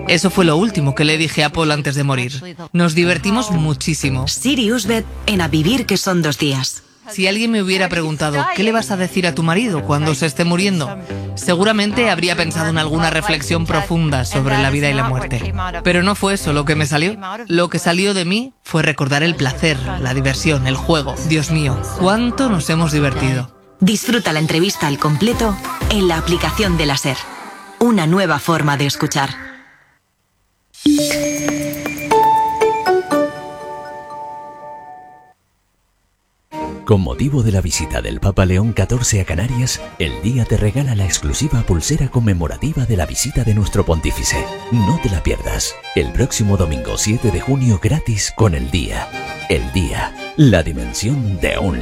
Eso fue lo último que le dije a Paul antes de morir. Nos divertimos muchísimo. Sirius Bet en A Vivir que son 2 días. Si alguien me hubiera preguntado ¿qué le vas a decir a tu marido cuando se esté muriendo?, seguramente habría pensado en alguna reflexión profunda sobre la vida y la muerte. Pero no fue eso lo que me salió. Lo que salió de mí fue recordar el placer, la diversión, el juego. Dios mío, cuánto nos hemos divertido. Disfruta la entrevista al completo en la aplicación de la SER. Una nueva forma de escuchar. Con motivo de la visita del Papa León XIV a Canarias, El Día te regala la exclusiva pulsera conmemorativa de la visita de nuestro pontífice. No te la pierdas. El próximo domingo 7 de junio gratis con El Día. El Día, la dimensión de un